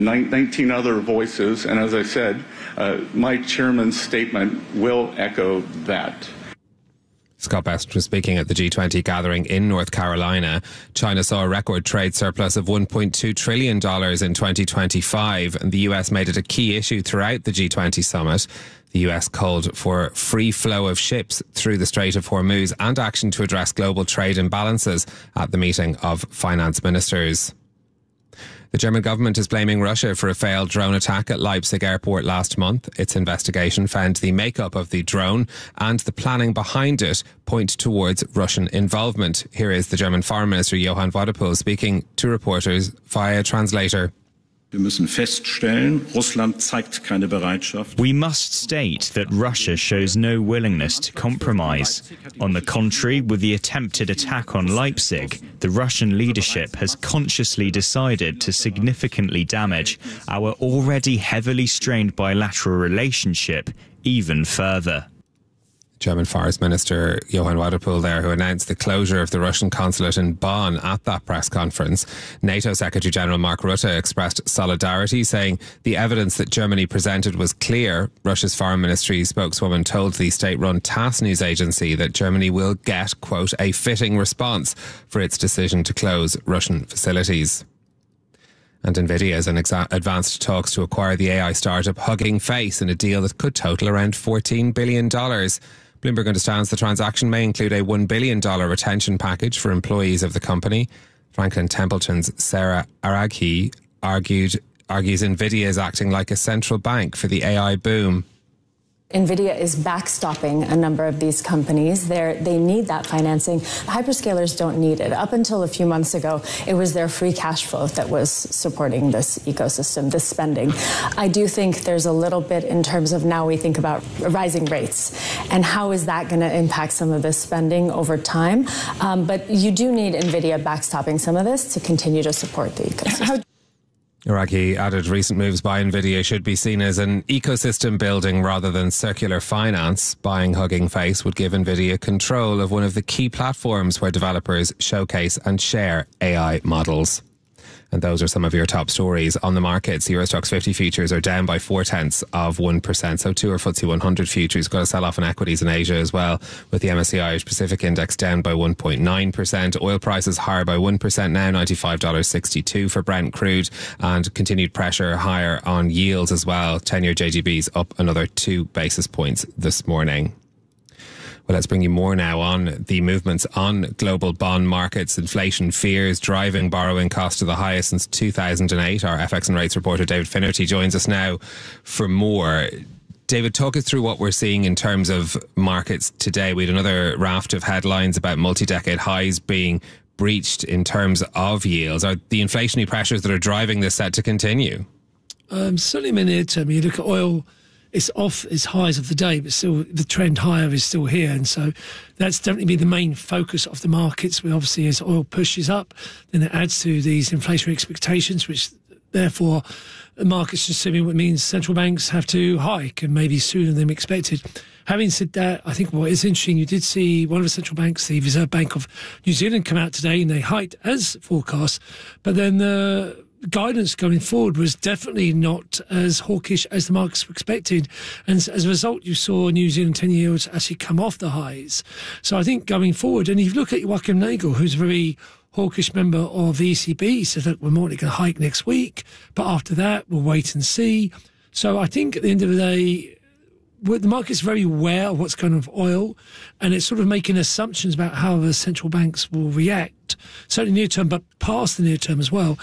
19 other voices, and as I said, my chairman's statement will echo that. Scott Best was speaking at the G20 gathering in North Carolina. China saw a record trade surplus of $1.2 trillion in 2025, and the US made it a key issue throughout the G20 summit. The US called for free flow of ships through the Strait of Hormuz and action to address global trade imbalances at the meeting of finance ministers. The German government is blaming Russia for a failed drone attack at Leipzig airport last month. Its investigation found the makeup of the drone and the planning behind it point towards Russian involvement. Here is the German Foreign Minister Johann Wadephul speaking to reporters via translator. We must state that Russia shows no willingness to compromise. On the contrary, with the attempted attack on Leipzig, the Russian leadership has consciously decided to significantly damage our already heavily strained bilateral relationship even further. German Forest Minister Johann Wadephul there, who announced the closure of the Russian consulate in Bonn at that press conference. NATO Secretary General Mark Rutte expressed solidarity, saying the evidence that Germany presented was clear. Russia's foreign ministry spokeswoman told the state-run TASS news agency that Germany will get, quote, a fitting response for its decision to close Russian facilities. And Nvidia is in advanced talks to acquire the AI startup Hugging Face in a deal that could total around $14 billion. Bloomberg understands the transaction may include a $1 billion retention package for employees of the company. Franklin Templeton's Sarah Araghi argues Nvidia is acting like a central bank for the AI boom. NVIDIA is backstopping a number of these companies. They need that financing. Hyperscalers don't need it. Up until a few months ago, it was their free cash flow that was supporting this ecosystem, this spending. I do think there's a little bit in terms of now we think about rising rates and how is that going to impact some of this spending over time. But you do need NVIDIA backstopping some of this to continue to support the ecosystem. Araki added recent moves by Nvidia should be seen as an ecosystem building rather than circular finance. Buying Hugging Face would give Nvidia control of one of the key platforms where developers showcase and share AI models. And those are some of your top stories on the markets. Euro Stoxx 50 futures are down by 0.4%. So too are FTSE 100 futures. Got a sell-off in equities in Asia as well, with the MSCI Irish Pacific Index down by 1.9%. Oil prices higher by 1% now, $95.62 for Brent crude, and continued pressure higher on yields as well. 10-year JGB's up another 2 basis points this morning. Well, let's bring you more now on the movements on global bond markets. Inflation fears driving borrowing costs to the highest since 2008. Our FX and rates reporter David Finnerty joins us now for more. David, talk us through what we're seeing in terms of markets today. We had another raft of headlines about multi-decade highs being breached in terms of yields. Are the inflationary pressures that are driving this set to continue? Certainly in the near term. You look at oil, it's off its highs of the day, but still the trend higher is still here. And so that's definitely been the main focus of the markets. We obviously, as oil pushes up, then it adds to these inflationary expectations, which therefore the market's assuming what means central banks have to hike and maybe sooner than expected. Having said that, I think what is interesting, you did see one of the central banks, the Reserve Bank of New Zealand, come out today and they hiked as forecast, but then the guidance going forward was definitely not as hawkish as the markets were expected. And as a result, you saw New Zealand 10-year yields actually come off the highs. So I think going forward, and if you look at Joachim Nagel, who's a very hawkish member of the ECB, he said, look, we're more likely going to hike next week, but after that, we'll wait and see. So I think at the end of the day, the market's very aware of what's going on with oil, and it's sort of making assumptions about how the central banks will react, certainly near term, but past the near term as well.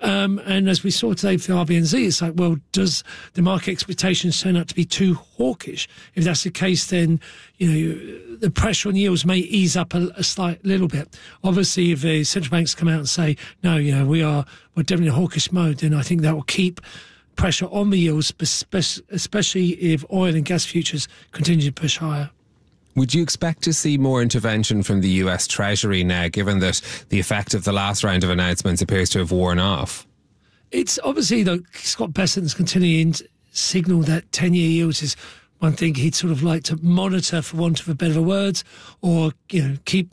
And as we saw today for the RBNZ, it's like, well, does the market expectations turn out to be too hawkish? If that's the case, then, you know, the pressure on yields may ease up a slight little bit. Obviously, if the central banks come out and say, no, you know, we're definitely in a hawkish mode, then I think that will keep pressure on the yields, especially if oil and gas futures continue to push higher. Would you expect to see more intervention from the US Treasury now, given that the effect of the last round of announcements appears to have worn off? It's obviously, though, Scott Bessent's continuing to signal that 10-year yields is one thing he'd sort of like to monitor, for want of a better words, or, you know, keep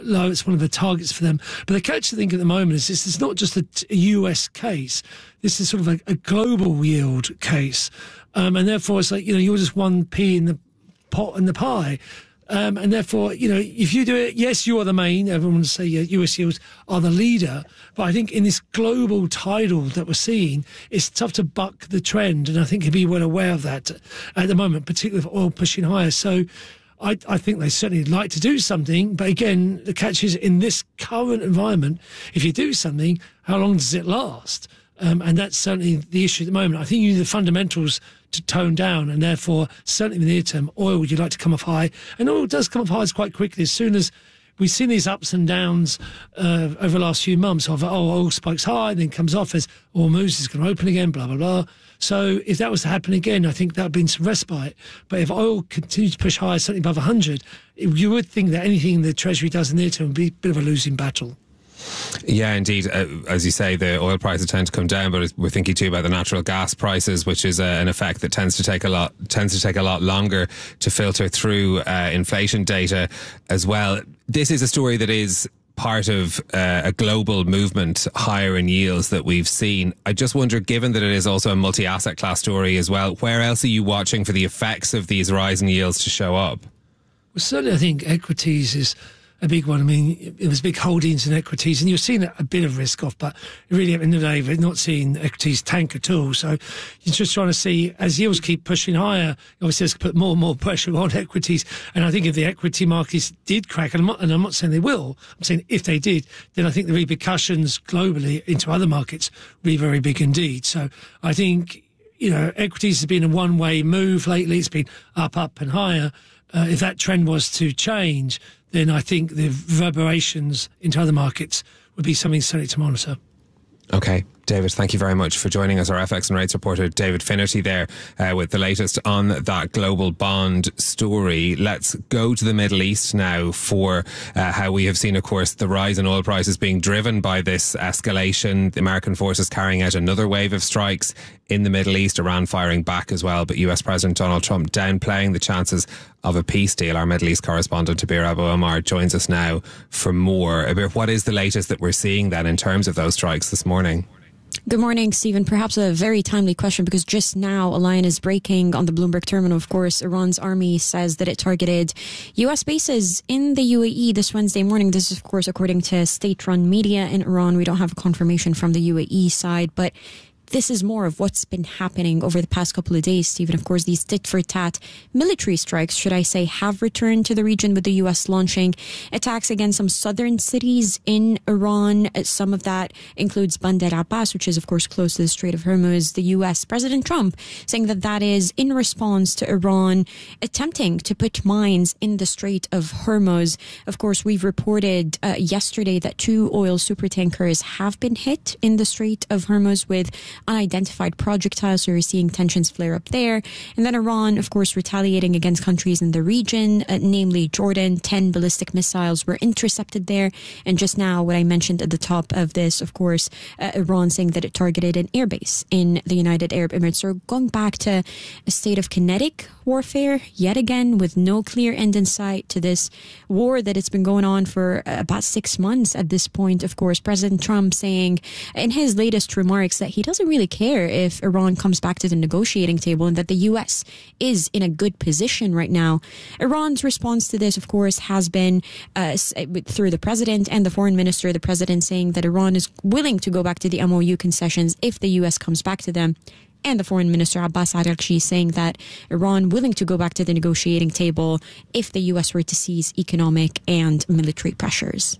low. It's one of the targets for them. But the catch, I think, at the moment is this is not just a US case. This is sort of a global yield case. And therefore, it's like, you're just one pea in the pot and the pie. And therefore, if you do it, yes, you are the main. Everyone will say US yields are the leader. But I think in this global tidal that we're seeing, it's tough to buck the trend. And I think you'd be well aware of that at the moment, particularly with oil pushing higher. So I think they certainly like to do something. But again, the catch is in this current environment, if you do something, how long does it last? And that's certainly the issue at the moment. I think you need the fundamentals to tone down, and therefore, certainly in the near term, oil would you like to come off high. And oil does come off highs quite quickly as soon as we've seen these ups and downs over the last few months of, oil spikes high, then comes off as Hormuz is going to open again, blah, blah, blah. So if that was to happen again, I think that would be some respite. But if oil continues to push higher, certainly above 100, you would think that anything the Treasury does in the near term would be a bit of a losing battle. Yeah, indeed. As you say, the oil prices tend to come down, but we're thinking too about the natural gas prices, which is an effect that tends to take a lot longer to filter through inflation data as well. This is a story that is part of a global movement higher in yields that we've seen. I just wonder, given that it is also a multi-asset class story as well, where else are you watching for the effects of these rising yields to show up? Well, certainly I think equities is a big one. I mean, it was big holdings in equities, and you're seeing a bit of risk off, but really at the end of the day, we're not seeing equities tank at all. So you're just trying to see, as yields keep pushing higher, obviously it's put more and more pressure on equities. And I think if the equity markets did crack, and I'm not saying they will, I'm saying if they did, then I think the repercussions globally into other markets will be very big indeed. So I think, equities has been a one-way move lately. It's been up and higher. If that trend was to change, then I think the reverberations into other markets would be something certainly to monitor. Okay, David, thank you very much for joining us. Our FX and rates reporter, David Finnerty, there with the latest on that global bond story. Let's go to the Middle East now for how we have seen, of course, the rise in oil prices being driven by this escalation. The American forces carrying out another wave of strikes in the Middle East, Iran firing back as well, but US President Donald Trump downplaying the chances of a peace deal. Our Middle East correspondent, Abir Abu Omar, joins us now for more. Abir, what is the latest that we're seeing then in terms of those strikes this morning? Good morning, Stephen. Perhaps a very timely question, because just now a line is breaking on the Bloomberg terminal. Of course, Iran's army says that it targeted U.S. bases in the UAE this Wednesday morning. This is, of course, according to state-run media in Iran. We don't have a confirmation from the UAE side, but this is more of what's been happening over the past couple of days, Stephen. Of course, these tit-for-tat military strikes, should I say, have returned to the region, with the U.S. launching attacks against some southern cities in Iran. Some of that includes Bandar Abbas, which is, of course, close to the Strait of Hormuz. The U.S. President Trump saying that that is in response to Iran attempting to put mines in the Strait of Hormuz. Of course, we've reported yesterday that 2 oil supertankers have been hit in the Strait of Hormuz with unidentified projectiles. So we're seeing tensions flare up there. And then Iran, of course, retaliating against countries in the region, namely Jordan. 10 ballistic missiles were intercepted there. And just now, what I mentioned at the top of this, of course, Iran saying that it targeted an airbase in the United Arab Emirates. So going back to a state of kinetic warfare, yet again, with no clear end in sight to this war that it's been going on for about 6 months at this point. Of course, President Trump saying in his latest remarks that he doesn't really care if Iran comes back to the negotiating table, and that the U.S. is in a good position right now. Iran's response to this, of course, has been through the president and the foreign minister. The president saying that Iran is willing to go back to the MOU concessions if the U.S. comes back to them. And the foreign minister, Abbas Araghchi, saying that Iran willing to go back to the negotiating table if the U.S. were to cease economic and military pressures.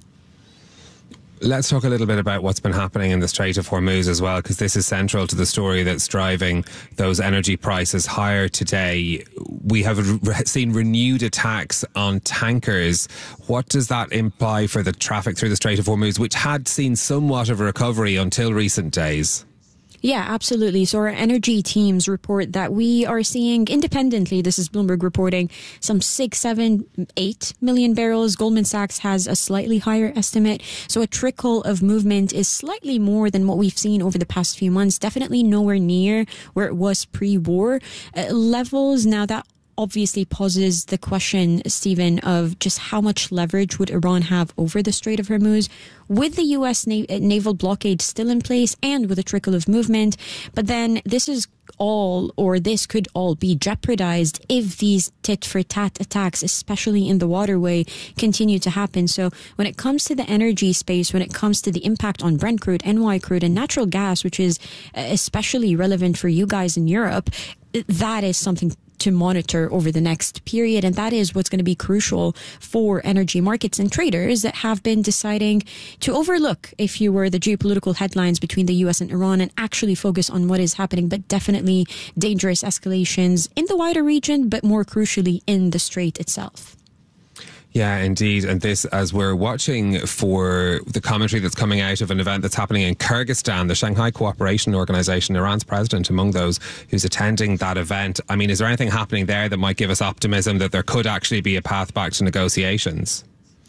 Let's talk a little bit about what's been happening in the Strait of Hormuz as well, because this is central to the story that's driving those energy prices higher today. We have seen renewed attacks on tankers. What does that imply for the traffic through the Strait of Hormuz, which had seen somewhat of a recovery until recent days? Yeah, absolutely. So our energy teams report that we are seeing independently, this is Bloomberg reporting, some 6, 7, 8 million barrels. Goldman Sachs has a slightly higher estimate. So a trickle of movement is slightly more than what we've seen over the past few months. Definitely nowhere near where it was pre-war levels. Now that obviously poses the question, Stephen, of just how much leverage would Iran have over the Strait of Hormuz with the U.S. naval blockade still in place and with a trickle of movement. But then this could all be jeopardized if these tit-for-tat attacks, especially in the waterway, continue to happen. So when it comes to the energy space, when it comes to the impact on Brent crude, NY crude, and natural gas, which is especially relevant for you guys in Europe, that is something to monitor over the next period. And that is what's going to be crucial for energy markets and traders that have been deciding to overlook, if you were, the geopolitical headlines between the US and Iran and actually focus on what is happening, but definitely dangerous escalations in the wider region, but more crucially in the Strait itself. Yeah, indeed. And this, as we're watching for the commentary that's coming out of an event that's happening in Kyrgyzstan, the Shanghai Cooperation Organization, Iran's president among those who's attending that event. I mean, is there anything happening there that might give us optimism that there could actually be a path back to negotiations?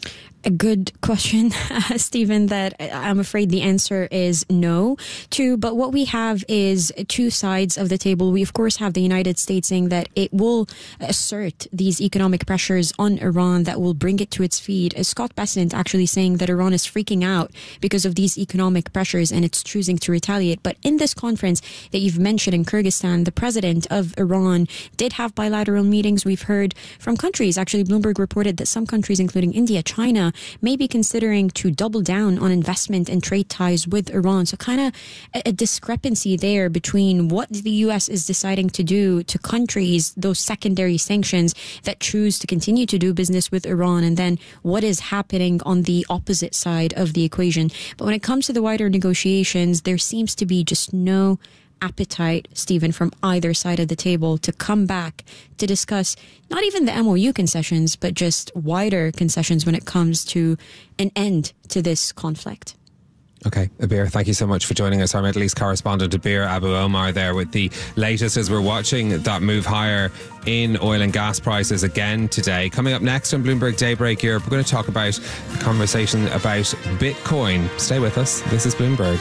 A good question, Stephen, that I'm afraid the answer is no to. But what we have is two sides of the table. We, of course, have the United States saying that it will assert these economic pressures on Iran that will bring it to its feet. Scott Bessent actually saying that Iran is freaking out because of these economic pressures and it's choosing to retaliate. But in this conference that you've mentioned in Kyrgyzstan, the president of Iran did have bilateral meetings. We've heard from countries. Actually, Bloomberg reported that some countries, including India, China, may be considering to double down on investment and trade ties with Iran. So kind of a discrepancy there between what the U.S. is deciding to do to countries, those secondary sanctions that choose to continue to do business with Iran, and then what is happening on the opposite side of the equation. But when it comes to the wider negotiations, there seems to be just no appetite, Stephen, from either side of the table to come back to discuss not even the MOU concessions, but just wider concessions when it comes to an end to this conflict. Okay, Abir, thank you so much for joining us. Our Middle East correspondent, Abir Abu Omar, there with the latest as we're watching that move higher in oil and gas prices again today. Coming up next on Bloomberg Daybreak Europe, we're going to talk about the conversation about Bitcoin. Stay with us. This is Bloomberg.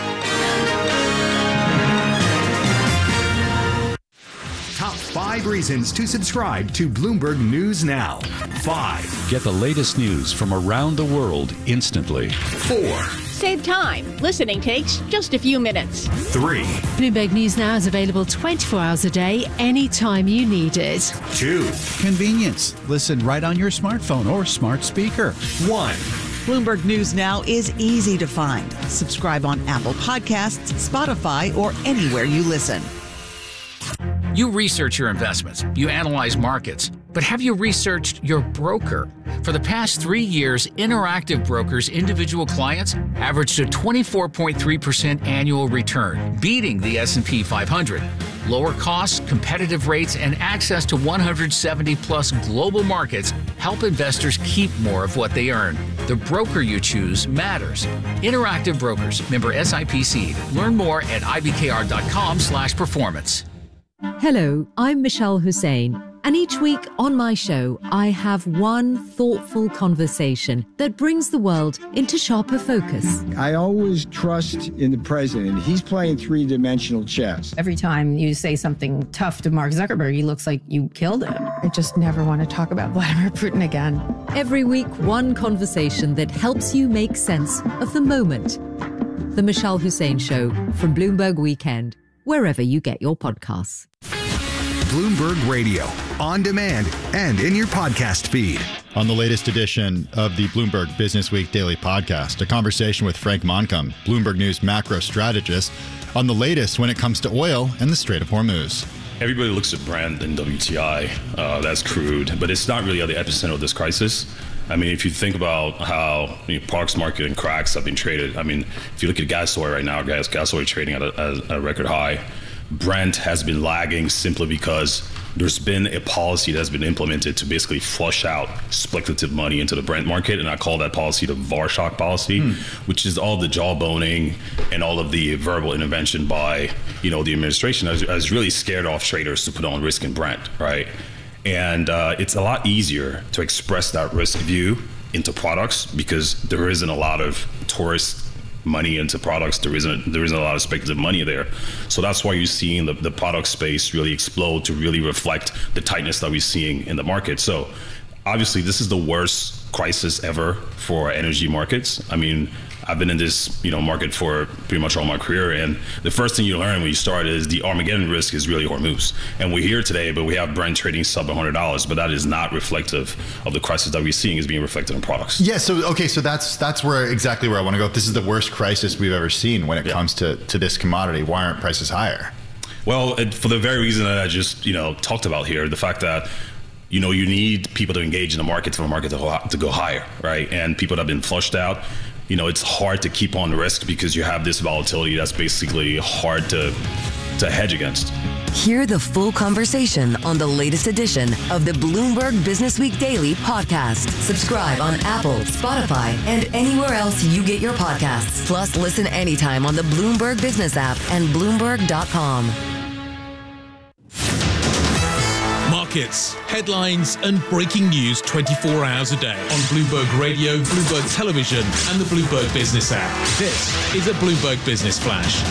Top 5 reasons to subscribe to Bloomberg News Now. 5. Get the latest news from around the world instantly. 4. Save time. Listening takes just a few minutes. 3. Bloomberg News Now is available 24 hours a day, anytime you need it. 2. Convenience. Listen right on your smartphone or smart speaker. 1. Bloomberg News Now is easy to find. Subscribe on Apple Podcasts, Spotify, or anywhere you listen. You research your investments, you analyze markets, but have you researched your broker? For the past 3 years, Interactive Brokers' individual clients averaged a 24.3% annual return, beating the S&P 500. Lower costs, competitive rates, and access to 170-plus global markets help investors keep more of what they earn. The broker you choose matters. Interactive Brokers, member SIPC. Learn more at ibkr.com/performance. Hello, I'm Michelle Hussein, and each week on my show, I have one thoughtful conversation that brings the world into sharper focus. I always trust in the president. He's playing three-dimensional chess. Every time you say something tough to Mark Zuckerberg, he looks like you killed him. I just never want to talk about Vladimir Putin again. Every week, one conversation that helps you make sense of the moment. The Michelle Hussein Show from Bloomberg Weekend, wherever you get your podcasts. Bloomberg Radio, on demand and in your podcast feed. On the latest edition of the Bloomberg Business Week Daily Podcast, a conversation with Frank Moncomb, Bloomberg News macro strategist, on the latest when it comes to oil and the Strait of Hormuz. Everybody looks at Brent and WTI, that's crude, but it's not really at the epicenter of this crisis. I mean, if you think about how products market and cracks have been traded, I mean, if you look at gas oil right now, gas oil trading at a record high. Brent has been lagging simply because there's been a policy that's been implemented to basically flush out speculative money into the Brent market, and I call that policy the Varshock policy, which is all the jawboning and all of the verbal intervention by the administration has really scared off traders to put on risk in Brent, right? And it's a lot easier to express that risk view into products because there isn't a lot of tourist money into products. There isn't a lot of speculative money there. So that's why you're seeing the product space really explode to really reflect the tightness that we're seeing in the market. So obviously this is the worst crisis ever for energy markets. I mean, I've been in this market for pretty much all my career, and the first thing you learn when you start is the Armageddon risk is really Hormuz. And we're here today, but we have Brent trading sub $100, but that is not reflective of the crisis that we're seeing is being reflected in products. Yeah, so that's exactly where I want to go. If this is the worst crisis we've ever seen when it comes to this commodity, why aren't prices higher? Well, for the very reason that I just talked about here, the fact that you need people to engage in the market for the market to go higher, right? And people that have been flushed out, it's hard to keep on risk because you have this volatility that's basically hard to hedge against. Hear the full conversation on the latest edition of the Bloomberg Businessweek Daily podcast. Subscribe on Apple, Spotify, and anywhere else you get your podcasts. Plus, listen anytime on the Bloomberg Business app and Bloomberg.com. Markets, headlines, and breaking news 24 hours a day on Bloomberg Radio, Bloomberg Television, and the Bloomberg Business app. This is a Bloomberg Business Flash.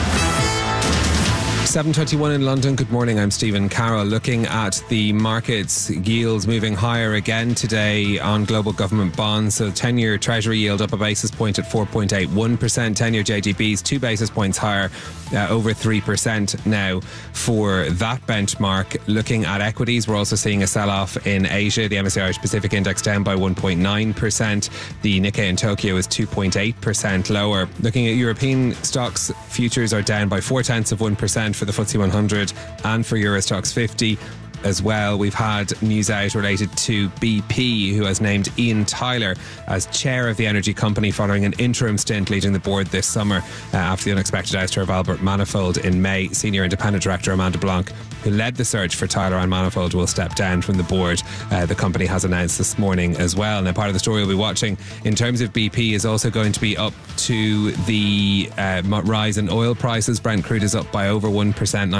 7:21 in London. Good morning. I'm Stephen Carroll. Looking at the markets, yields moving higher again today on global government bonds. So 10-year Treasury yield up a basis point at 4.81%. 10-year JGBs 2 basis points higher, over 3% now for that benchmark. Looking at equities, we're also seeing a sell-off in Asia. The MSCI Irish Pacific Index down by 1.9%. The Nikkei in Tokyo is 2.8% lower. Looking at European stocks, futures are down by 0.4% for the FTSE 100 and for Euro Stoxx 50 as well. We've had news out related to BP, who has named Ian Tyler as chair of the energy company following an interim stint leading the board this summer after the unexpected ouster of Albert Manifold in May. Senior independent director Amanda Blanc, who led the search for Tyler and Manifold, will step down from the board. The company has announced this morning as well. Now, part of the story we'll be watching in terms of BP is also going to be up to the rise in oil prices. Brent crude is up by over 1%,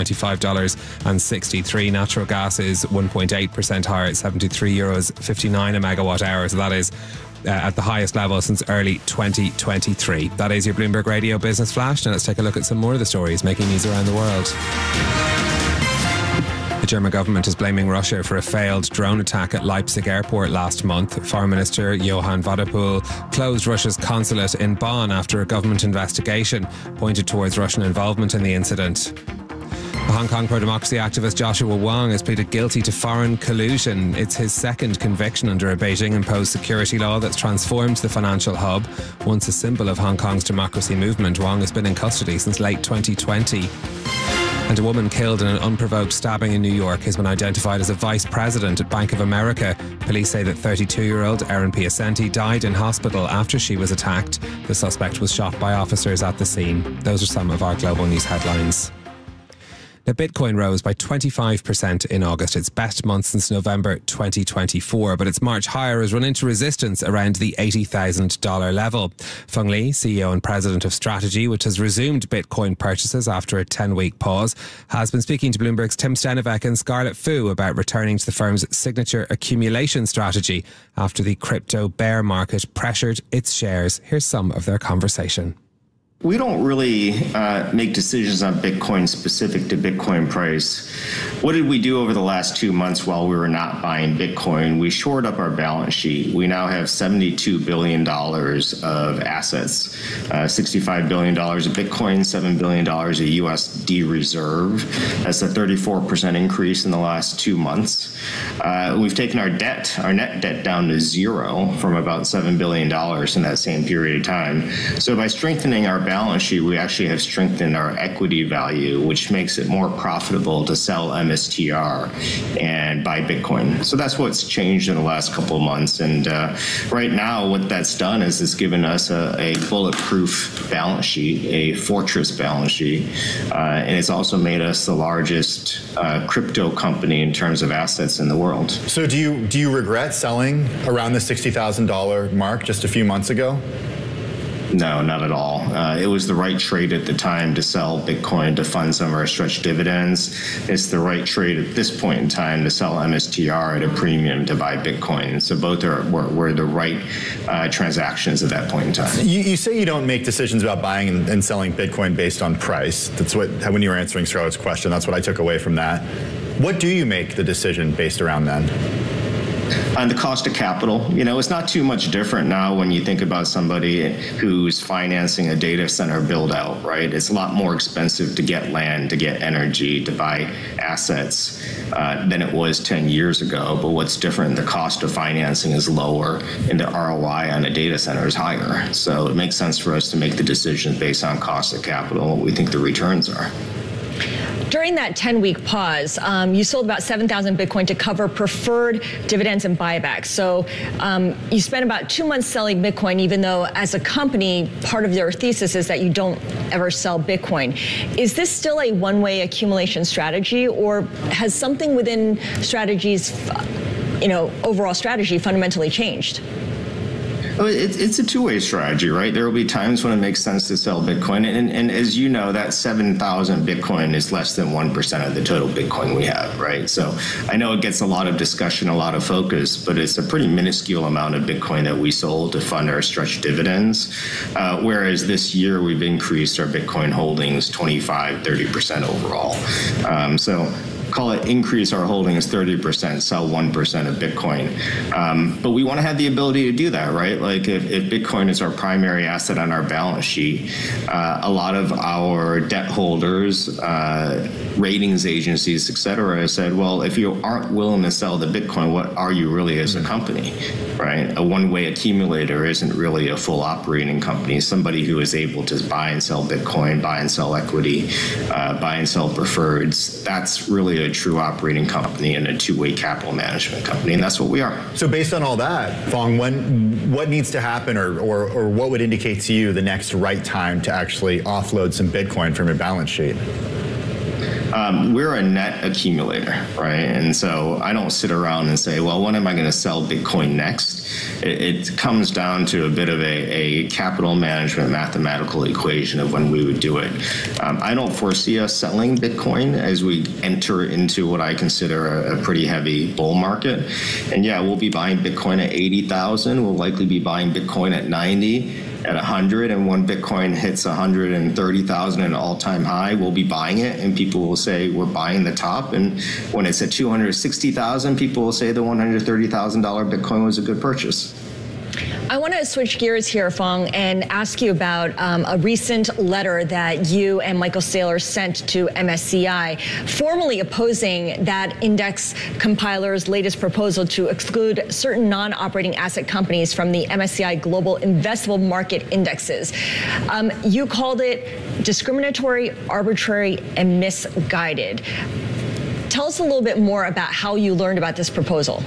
$95.63. Natural gas is 1.8% higher at €73.59 a megawatt hour. So that is at the highest level since early 2023. That is your Bloomberg Radio Business Flash. Now let's take a look at some more of the stories making news around the world. The German government is blaming Russia for a failed drone attack at Leipzig airport last month. Foreign Minister Johann Wadepool closed Russia's consulate in Bonn after a government investigation pointed towards Russian involvement in the incident. The Hong Kong pro-democracy activist Joshua Wong has pleaded guilty to foreign collusion. It's his second conviction under a Beijing-imposed security law that's transformed the financial hub. Once a symbol of Hong Kong's democracy movement, Wong has been in custody since late 2020. And a woman killed in an unprovoked stabbing in New York has been identified as a vice president at Bank of America. Police say that 32-year-old Erin Piacenti died in hospital after she was attacked. The suspect was shot by officers at the scene. Those are some of our global news headlines. Now, Bitcoin rose by 25% in August, its best month since November 2024, but its March higher has run into resistance around the $80,000 level. Feng Li, CEO and president of Strategy, which has resumed Bitcoin purchases after a 10-week pause, has been speaking to Bloomberg's Tim Stenivek and Scarlett Fu about returning to the firm's signature accumulation strategy after the crypto bear market pressured its shares. Here's some of their conversation. We don't really make decisions on Bitcoin specific to Bitcoin price. What did we do over the last 2 months while we were not buying Bitcoin? We shored up our balance sheet. We now have $72 billion of assets, $65 billion of Bitcoin, $7 billion of USD reserve. That's a 34% increase in the last 2 months. We've taken our net debt down to zero from about $7 billion in that same period of time. So by strengthening our balance sheet, we actually have strengthened our equity value, which makes it more profitable to sell MSTR and buy Bitcoin. So that's what's changed in the last couple of months. And right now, what that's done is it's given us a bulletproof balance sheet, a fortress balance sheet, and it's also made us the largest crypto company in terms of assets in the world. So do you regret selling around the $60,000 mark just a few months ago? No, not at all. It was the right trade at the time to sell Bitcoin to fund some of our stretch dividends. It's the right trade at this point in time to sell MSTR at a premium to buy Bitcoin. So both were the right transactions at that point in time. You say you don't make decisions about buying and selling Bitcoin based on price. That's what, when you were answering Charlotte's question, that's what I took away from that. What do you make the decision based around then? On the cost of capital, it's not too much different now when you think about somebody who's financing a data center build out, right? It's a lot more expensive to get land, to get energy, to buy assets than it was 10 years ago. But what's different, the cost of financing is lower and the ROI on a data center is higher. So it makes sense for us to make the decision based on cost of capital and what we think the returns are. During that 10-week pause, you sold about 7,000 Bitcoin to cover preferred dividends and buybacks. So you spent about 2 months selling Bitcoin, even though as a company, part of your thesis is that you don't ever sell Bitcoin. Is this still a one-way accumulation strategy, or has something within Strategy's overall strategy fundamentally changed? It's a two-way strategy, right? There will be times when it makes sense to sell Bitcoin. And as you know, that 7,000 Bitcoin is less than 1% of the total Bitcoin we have, right? So I know it gets a lot of discussion, a lot of focus, but it's a pretty minuscule amount of Bitcoin that we sold to fund our stretch dividends. Whereas this year we've increased our Bitcoin holdings 25-30% overall. So call it increase our holdings 30%, sell 1% of Bitcoin. But we want to have the ability to do that, right? Like if Bitcoin is our primary asset on our balance sheet, a lot of our debt holders, ratings agencies, et cetera, said, well, if you aren't willing to sell the Bitcoin, what are you really as a company, right? A one-way accumulator isn't really a full operating company. Somebody who is able to buy and sell Bitcoin, buy and sell equity, buy and sell preferreds, that's really a true operating company and a two-way capital management company, and that's what we are. So based on all that, Phong, what needs to happen or what would indicate to you the next right time to actually offload some Bitcoin from your balance sheet? We're a net accumulator, right? And so I don't sit around and say, well, when am I going to sell Bitcoin next? It comes down to a bit of a capital management mathematical equation of when we would do it. I don't foresee us selling Bitcoin as we enter into what I consider a pretty heavy bull market. And yeah, we'll be buying Bitcoin at 80,000. We'll likely be buying Bitcoin at 90. At 100, and when Bitcoin hits 130,000, an all-time high, we'll be buying it, and people will say we're buying the top. And when it's at 260,000, people will say the $130,000 Bitcoin was a good purchase. I want to switch gears here, Phong, and ask you about a recent letter that you and Michael Saylor sent to MSCI, formally opposing that index compiler's latest proposal to exclude certain non-operating asset companies from the MSCI Global Investable Market Indexes. You called it discriminatory, arbitrary, and misguided. Tell us a little bit more about how you learned about this proposal.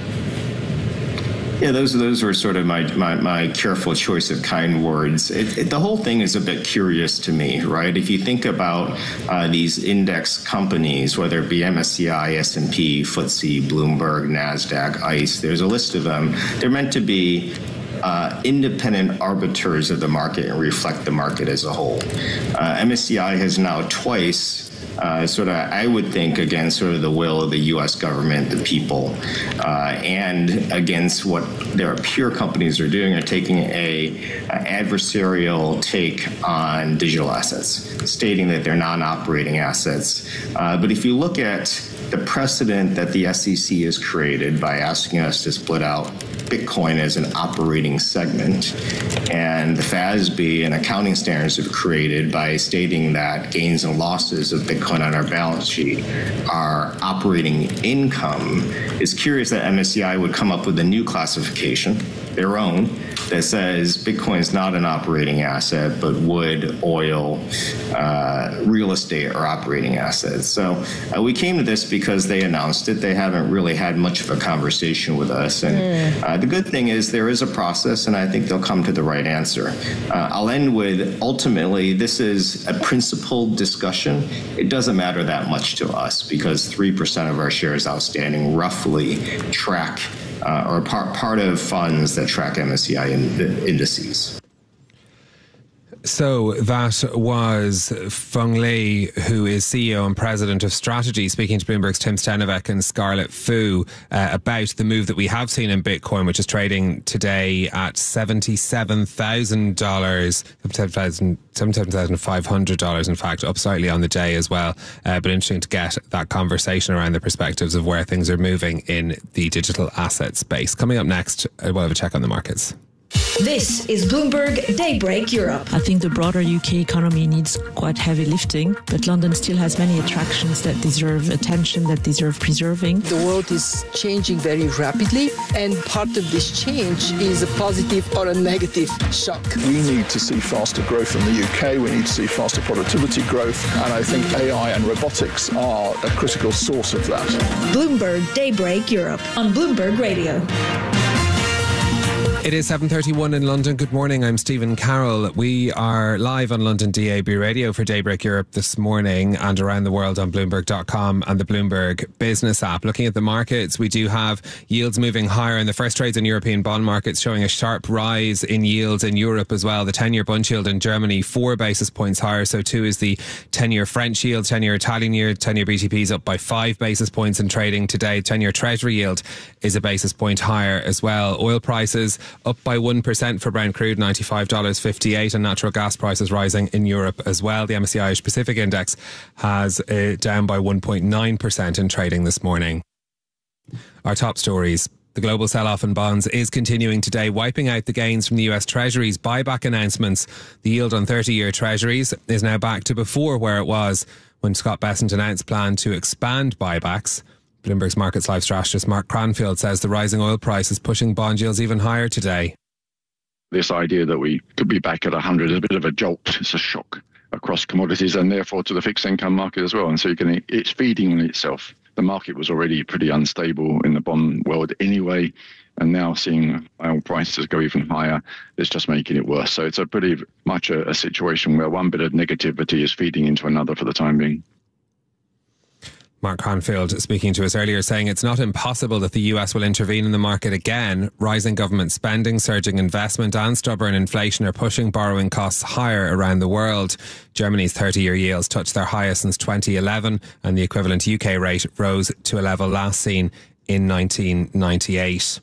Yeah, those were sort of my careful choice of kind words. The whole thing is a bit curious to me, right? If you think about these index companies, whether it be MSCI, S&P, FTSE, Bloomberg, NASDAQ, ICE, there's a list of them. They're meant to be independent arbiters of the market and reflect the market as a whole. MSCI has now twice I would think, against sort of the will of the U.S. government, the people, and against what their peer companies are doing, are taking an adversarial take on digital assets, stating that they're non-operating assets. But if you look at the precedent that the SEC has created by asking us to split out Bitcoin as an operating segment, and the FASB and accounting standards have created by stating that gains and losses of Bitcoin on our balance sheet are operating income, it's curious that MSCI would come up with a new classification, their own, that says Bitcoin is not an operating asset, but wood, oil, real estate are operating assets. So we came to this because they announced it. They haven't really had much of a conversation with us. And the good thing is there is a process, and I think they'll come to the right answer. I'll end with, ultimately, this is a principled discussion. It doesn't matter that much to us because 3% of our shares outstanding roughly track or part of funds that track MSCI indices. So that was Feng Li, who is CEO and President of Strategy, speaking to Bloomberg's Tim Stenovec and Scarlett Fu about the move that we have seen in Bitcoin, which is trading today at $77,000, $77,500, in fact, up slightly on the day as well. But interesting to get that conversation around the perspectives of where things are moving in the digital asset space. Coming up next, we'll have a check on the markets. This is Bloomberg Daybreak Europe. I think the broader UK economy needs quite heavy lifting, but London still has many attractions that deserve attention, that deserve preserving. The world is changing very rapidly, and part of this change is a positive or a negative shock. We need to see faster growth in the UK. We need to see faster productivity growth, and I think AI and robotics are a critical source of that. Bloomberg Daybreak Europe on Bloomberg Radio. It is 7:31 in London. Good morning, I'm Stephen Carroll. We are live on London DAB Radio for Daybreak Europe this morning and around the world on Bloomberg.com and the Bloomberg Business app. Looking at the markets, we do have yields moving higher in the first trades in European bond markets, showing a sharp rise in yields in Europe as well. The 10-year Bund yield in Germany, 4 basis points higher. So too is the 10-year French yield, 10-year Italian yield, 10-year BTP is up by 5 basis points in trading today. 10-year Treasury yield is a basis point higher as well. Oil prices up by 1% for Brent crude, $95.58, and natural gas prices rising in Europe as well. The MSCI Asia Pacific Index has down by 1.9% in trading this morning. Our top stories. The global sell-off in bonds is continuing today, wiping out the gains from the US Treasury's buyback announcements. The yield on 30-year Treasuries is now back to before where it was when Scott Bessent announced plan to expand buybacks. Bloomberg's Markets Live strategist Mark Cranfield says the rising oil price is pushing bond yields even higher today. This idea that we could be back at 100 is a bit of a jolt. It's a shock across commodities and therefore to the fixed income market as well. And so it's feeding on itself. The market was already pretty unstable in the bond world anyway. And now seeing oil prices go even higher, it's just making it worse. So it's a pretty much a situation where one bit of negativity is feeding into another for the time being. Mark Cranfield speaking to us earlier, saying it's not impossible that the US will intervene in the market again. Rising government spending, surging investment and stubborn inflation are pushing borrowing costs higher around the world. Germany's 30-year yields touched their highest since 2011 and the equivalent UK rate rose to a level last seen in 1998.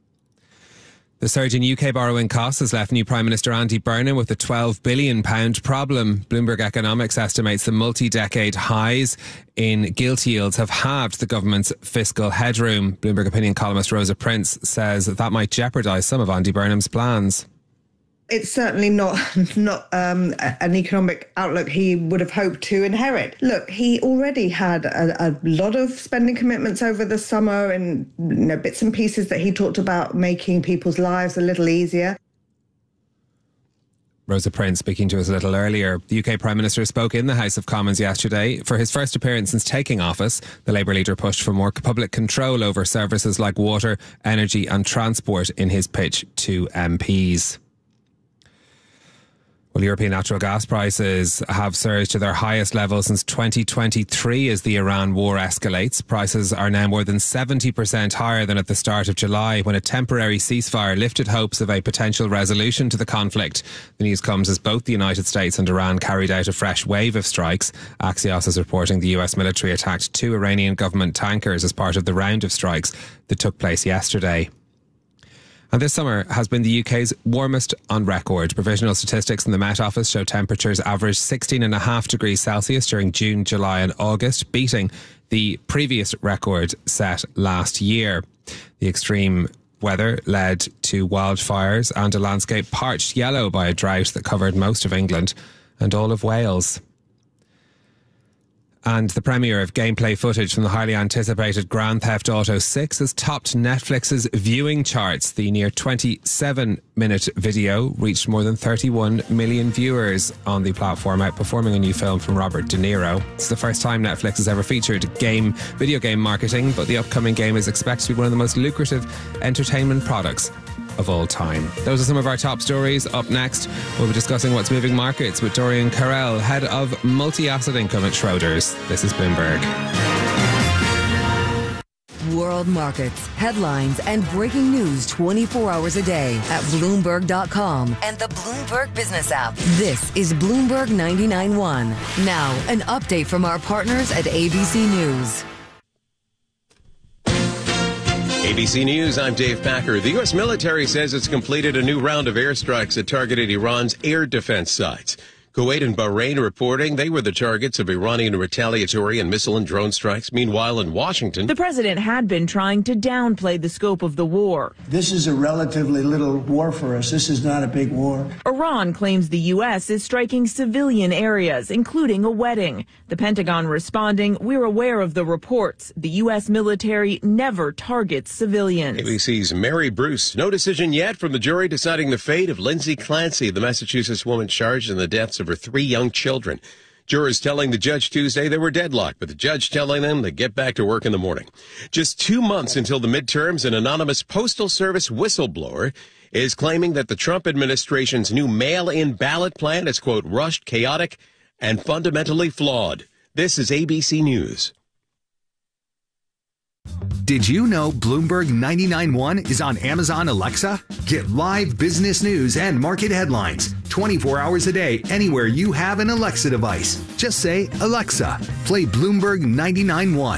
The surge in UK borrowing costs has left new Prime Minister Andy Burnham with a £12 billion problem. Bloomberg Economics estimates the multi-decade highs in gilt yields have halved the government's fiscal headroom. Bloomberg opinion columnist Rosa Prince says that might jeopardise some of Andy Burnham's plans. It's certainly not an economic outlook he would have hoped to inherit. Look, he already had a lot of spending commitments over the summer and bits and pieces that he talked about making people's lives a little easier. Rosa Prince speaking to us a little earlier. The UK Prime Minister spoke in the House of Commons yesterday. For his first appearance since taking office, the Labour leader pushed for more public control over services like water, energy and transport in his pitch to MPs. Well, European natural gas prices have surged to their highest level since 2023 as the Iran war escalates. Prices are now more than 70% higher than at the start of July, when a temporary ceasefire lifted hopes of a potential resolution to the conflict. The news comes as both the United States and Iran carried out a fresh wave of strikes. Axios is reporting the US military attacked 2 Iranian government tankers as part of the round of strikes that took place yesterday. And this summer has been the UK's warmest on record. Provisional statistics in the Met Office show temperatures averaged 16.5 degrees Celsius during June, July and August, beating the previous record set last year. The extreme weather led to wildfires and a landscape parched yellow by a drought that covered most of England and all of Wales. And the premiere of gameplay footage from the highly anticipated Grand Theft Auto 6 has topped Netflix's viewing charts. The near 27-minute video reached more than 31 million viewers on the platform, outperforming a new film from Robert De Niro. It's the first time Netflix has ever featured video game marketing, but the upcoming game is expected to be one of the most lucrative entertainment products of all time. Those are some of our top stories. Up next, we'll be discussing what's moving markets with Dorian Carell, head of multi-asset income at Schroders. This is Bloomberg. world markets, headlines, and breaking news 24 hours a day at Bloomberg.com and the Bloomberg Business app. This is Bloomberg 99.1. Now, an update from our partners at ABC News. ABC News, I'm Dave Packer. The U.S. military says it's completed a new round of airstrikes that targeted Iran's air defense sites. Kuwait and Bahrain reporting they were the targets of Iranian retaliatory and missile and drone strikes. Meanwhile, in Washington, the president had been trying to downplay the scope of the war. This is a relatively little war for us. This is not a big war. Iran claims the U.S. is striking civilian areas, including a wedding. The Pentagon responding, we're aware of the reports. The U.S. military never targets civilians. ABC's Mary Bruce. No decision yet from the jury deciding the fate of Lindsay Clancy, the Massachusetts woman charged in the deaths of her 3 young children. Jurors telling the judge Tuesday they were deadlocked, but the judge telling them to get back to work in the morning. Just 2 months until the midterms, an anonymous Postal Service whistleblower is claiming that the Trump administration's new mail-in ballot plan is, quote, rushed, chaotic, and fundamentally flawed. This is ABC News. Did you know Bloomberg 99.1 is on Amazon Alexa? Get live business news and market headlines 24 hours a day anywhere you have an Alexa device. Just say, Alexa, play Bloomberg 99.1.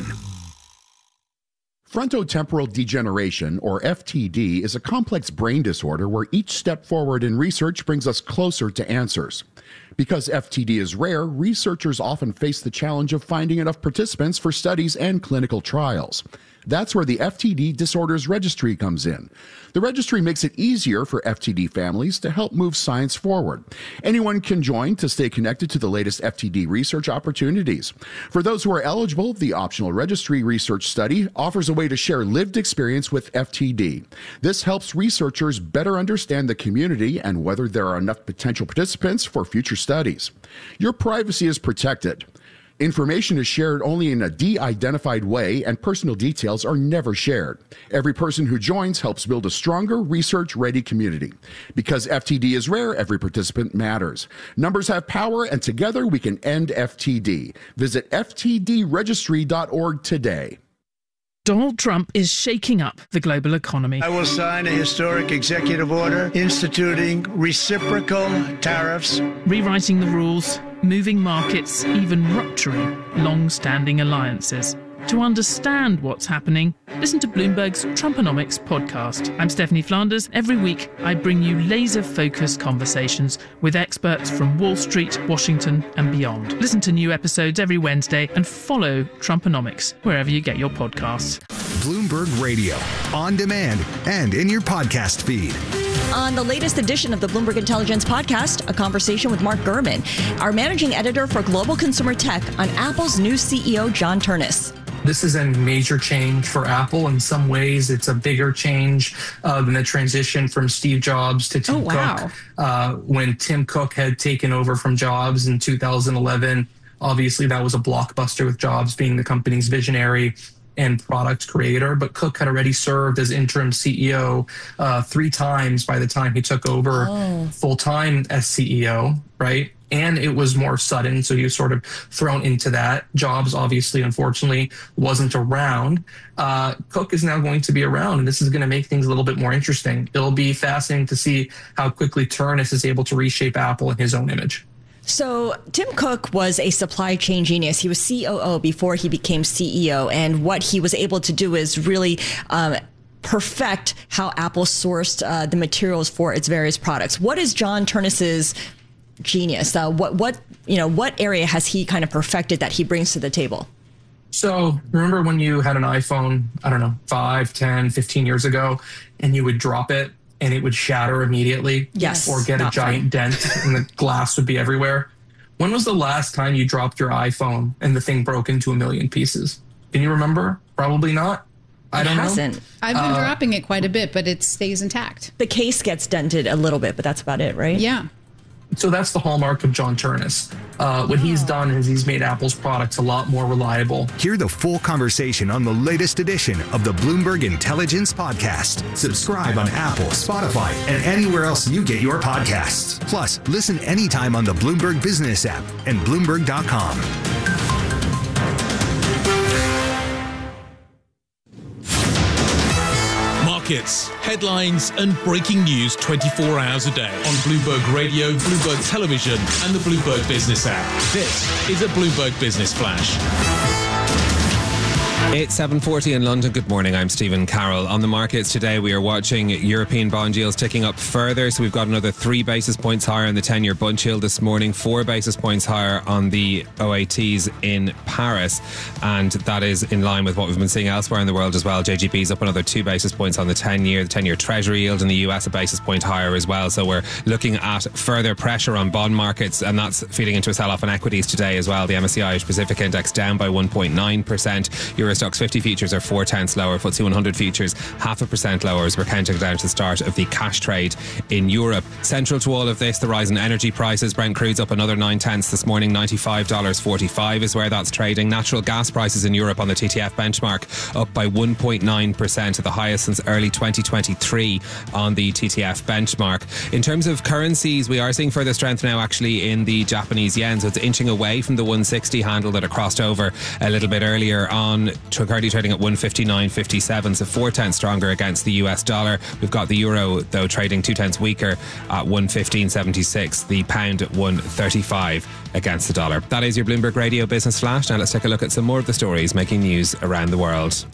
Frontotemporal degeneration, or FTD, is a complex brain disorder where each step forward in research brings us closer to answers. Because FTD is rare, researchers often face the challenge of finding enough participants for studies and clinical trials. That's where the FTD Disorders Registry comes in. The registry makes it easier for FTD families to help move science forward. Anyone can join to stay connected to the latest FTD research opportunities. For those who are eligible, the optional registry research study offers a way to share lived experience with FTD. This helps researchers better understand the community and whether there are enough potential participants for future studies. Your privacy is protected. Information is shared only in a de-identified way, and personal details are never shared. Every person who joins helps build a stronger, research-ready community. Because FTD is rare, every participant matters. Numbers have power, and together we can end FTD. Visit ftdregistry.org today. Donald Trump is shaking up the global economy. I will sign a historic executive order instituting reciprocal tariffs, rewriting the rules, moving markets, even rupturing long-standing alliances. To understand what's happening, listen to Bloomberg's Trumponomics podcast. I'm Stephanie Flanders. Every week, I bring you laser-focused conversations with experts from Wall Street, Washington, and beyond. Listen to new episodes every Wednesday and follow Trumponomics wherever you get your podcasts. Bloomberg Radio, on demand and in your podcast feed. On the latest edition of the Bloomberg Intelligence Podcast, a conversation with Mark Gurman, our managing editor for global consumer tech, on Apple's new CEO, John Ternus. This is a major change for Apple. In some ways, it's a bigger change than the transition from Steve Jobs to Tim Cook. When Tim Cook had taken over from Jobs in 2011, obviously that was a blockbuster with Jobs being the company's visionary and product creator. But Cook had already served as interim CEO 3 times by the time he took over full-time as CEO, right? And it was more sudden, so he was sort of thrown into that. Jobs, obviously, unfortunately, wasn't around. Cook is now going to be around, and this is going to make things a little bit more interesting. It'll be fascinating to see how quickly Ternus is able to reshape Apple in his own image. So Tim Cook was a supply chain genius. He was COO before he became CEO, and what he was able to do is really perfect how Apple sourced the materials for its various products. What is John Ternus's genius? What area has he kind of perfected that he brings to the table? So remember when you had an iPhone, I don't know, 5, 10, 15 years ago, and you would drop it and it would shatter immediately? Yes. Or get a giant dent and the glass would be everywhere. When was the last time you dropped your iPhone and the thing broke into a million pieces? Can you remember? Probably not. I don't know. I've been dropping it quite a bit, but it stays intact. The case gets dented a little bit, but that's about it, right? Yeah. So that's the hallmark of John Ternus. What he's done is he's made Apple's products a lot more reliable. Hear the full conversation on the latest edition of the Bloomberg Intelligence Podcast. Subscribe on Apple, Spotify, and anywhere else you get your podcasts. Plus, listen anytime on the Bloomberg Business app and Bloomberg.com. markets, headlines and breaking news 24 hours a day on Bloomberg Radio, Bloomberg Television and the Bloomberg Business app. This is a Bloomberg Business Flash. It's 7:40 in London. Good morning, I'm Stephen Carroll. On the markets today, we are watching European bond yields ticking up further. So we've got another 3 basis points higher on the 10-year Bund yield this morning, 4 basis points higher on the OATs in Paris. And that is in line with what we've been seeing elsewhere in the world as well. JGB's up another 2 basis points on the 10-year. The 10-year Treasury yield in the US a basis point higher as well. So we're looking at further pressure on bond markets, and that's feeding into a sell-off in equities today as well. The MSCI Irish Pacific Index down by 1.9%. Eurostoxx 50 futures are 0.4 lower. FTSE 100 futures 0.5% lower as we're counting down to the start of the cash trade in Europe. Central to all of this, the rise in energy prices. Brent crude's up another 0.9 this morning. $95.45 is where that's trading. Natural gas prices in Europe on the TTF benchmark up by 1.9%, the highest since early 2023 on the TTF benchmark. In terms of currencies, we are seeing further strength now actually in the Japanese yen, so it's inching away from the 160 handle that it crossed over a little bit earlier on. Currently trading at 159.57, so 0.4 stronger against the US dollar. We've got the euro though trading 0.2 weaker at 115.76, the pound at 135 against the dollar. That is your Bloomberg Radio Business Flash. Now let's take a look at some more of the stories making news around the world.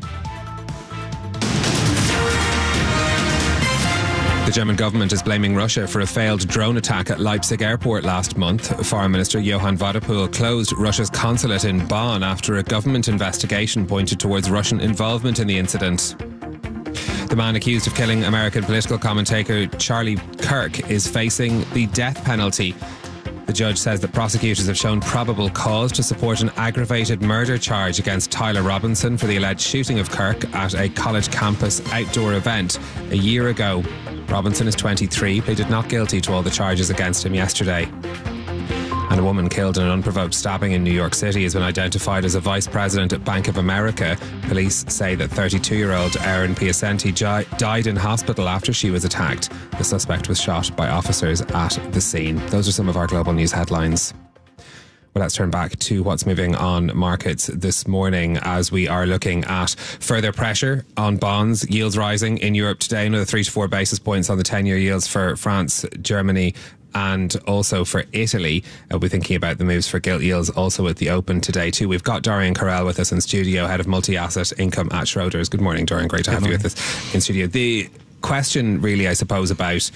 The German government is blaming Russia for a failed drone attack at Leipzig airport last month. Foreign Minister Johann Wadepool closed Russia's consulate in Bonn after a government investigation pointed towards Russian involvement in the incident. The man accused of killing American political commentator Charlie Kirk is facing the death penalty. The judge says that prosecutors have shown probable cause to support an aggravated murder charge against Tyler Robinson for the alleged shooting of Kirk at a college campus outdoor event a year ago. Robinson is 23, pleaded not guilty to all the charges against him yesterday. And a woman killed in an unprovoked stabbing in New York City has been identified as a vice president at Bank of America. Police say that 32-year-old Erin Piacenti died in hospital after she was attacked. The suspect was shot by officers at the scene. Those are some of our global news headlines. Well, let's turn back to what's moving on markets this morning as we are looking at further pressure on bonds. Yields rising in Europe today, another 3 to 4 basis points on the 10-year yields for France, Germany and also for Italy. We're thinking about the moves for gilt yields also at the open today too. We've got Dorian Carell with us in studio, head of multi-asset income at Schroders. Good morning, Dorian. Great to have you with us in studio. The question really, I suppose, about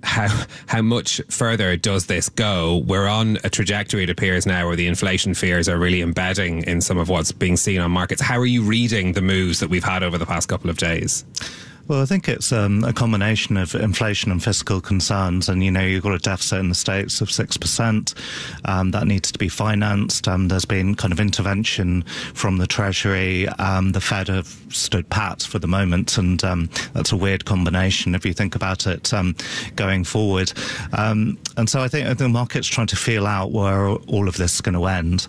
how much further does this go? We're on a trajectory, it appears now, where the inflation fears are really embedding in some of what's being seen on markets. How are you reading the moves that we've had over the past couple of days? Well, I think it's a combination of inflation and fiscal concerns. And, you've got a deficit in the States of 6%. That needs to be financed. There's been kind of intervention from the Treasury. The Fed have stood pat for the moment. And that's a weird combination if you think about it going forward. And so I think the market's trying to feel out where all of this is going to end.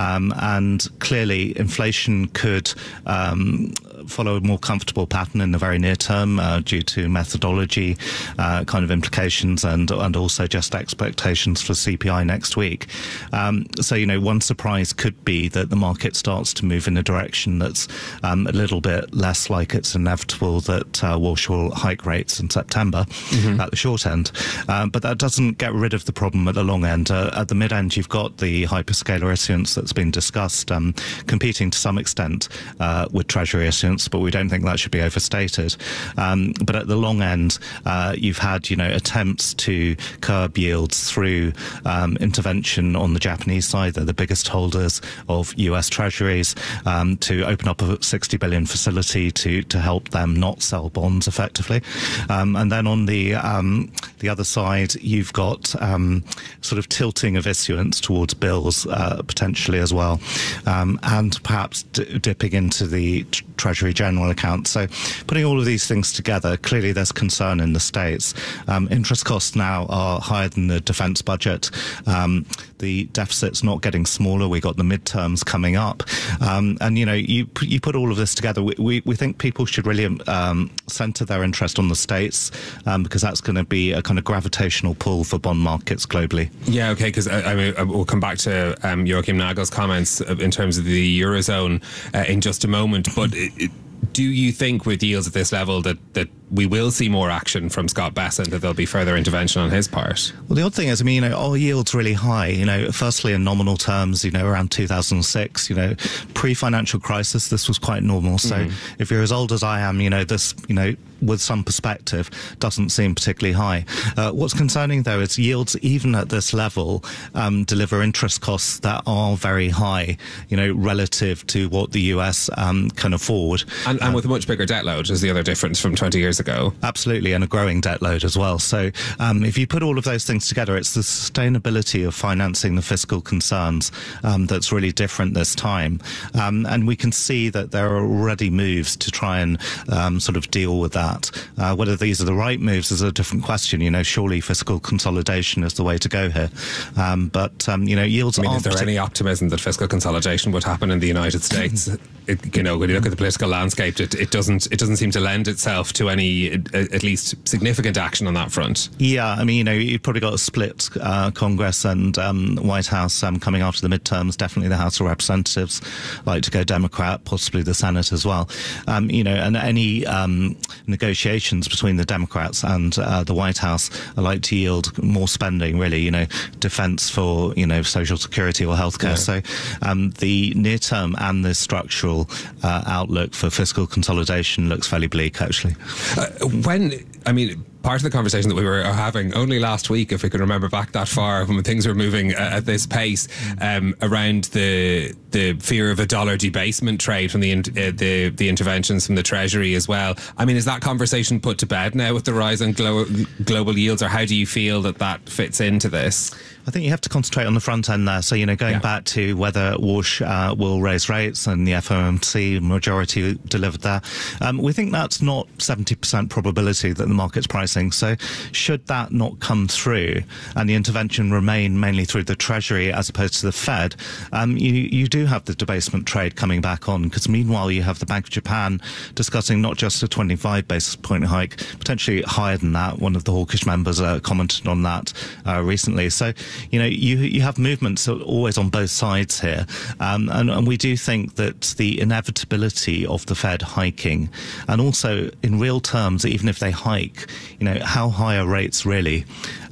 And clearly, inflation could follow a more comfortable pattern in the very near term due to methodology kind of implications and also just expectations for CPI next week. So, one surprise could be that the market starts to move in a direction that's a little bit less like it's inevitable that Walsh will hike rates in September at the short end. But that doesn't get rid of the problem at the long end. At the mid end, you've got the hyperscaler issuance that's been discussed, competing to some extent with Treasury issuance, but we don't think that should be overstated. But at the long end, you've had, attempts to curb yields through intervention on the Japanese side. They're the biggest holders of US Treasuries, to open up a $60 billion facility to help them not sell bonds effectively. And then on the other side, you've got sort of tilting of issuance towards bills potentially as well, and perhaps dipping into the Treasury general account. So putting all of these things together, clearly there's concern in the States. Interest costs now are higher than the defense budget. The deficit's not getting smaller. We got the midterms coming up. And, you put all of this together. We think people should really center their interest on the States, because that's going to be a kind of gravitational pull for bond markets globally. Yeah, okay, because we'll come back to Joachim Nagel's comments in terms of the Eurozone in just a moment. But Do you think with yields at this level that we will see more action from Scott Bessent, that there'll be further intervention on his part? Well, the odd thing is, our yield's really high. Firstly, in nominal terms, around 2006, pre-financial crisis, this was quite normal. So if you're as old as I am, this, with some perspective, doesn't seem particularly high. What's concerning, though, is yields, even at this level, deliver interest costs that are very high, relative to what the US can afford. And with a much bigger debt load is the other difference from 20 years ago. Absolutely, and a growing debt load as well. So if you put all of those things together, it's the sustainability of financing the fiscal concerns that's really different this time. And we can see that there are already moves to try and sort of deal with that. Whether these are the right moves is a different question. Surely fiscal consolidation is the way to go here. But yields aren't... Is there any optimism that fiscal consolidation would happen in the United States? When you look at the political landscape, it doesn't seem to lend itself to any, at least significant action on that front. Yeah, you've probably got a split Congress and White House coming after the midterms. Definitely the House of Representatives like to go Democrat, possibly the Senate as well. And any negotiations between the Democrats and the White House are like to yield more spending, really, defense for, social security or healthcare. Yeah. So the near term and the structural outlook for fiscal consolidation looks fairly bleak, actually. Part of the conversation that we were having only last week, if we can remember back that far, when things were moving at this pace, around the fear of a dollar debasement trade from the interventions from the Treasury as well. Is that conversation put to bed now with the rise in global yields, or how do you feel that fits into this? I think you have to concentrate on the front end there. So, going back to whether Walsh will raise rates, and the FOMC majority delivered that. We think that's not 70% probability that the market's pricing. So should that not come through and the intervention remain mainly through the Treasury as opposed to the Fed, you do have the debasement trade coming back on, because meanwhile you have the Bank of Japan discussing not just a 25 basis point hike, potentially higher than that. One of the hawkish members commented on that recently. So, you have movements always on both sides here. And we do think that the inevitability of the Fed hiking, and also in real terms, even if they hike, how high are rates really,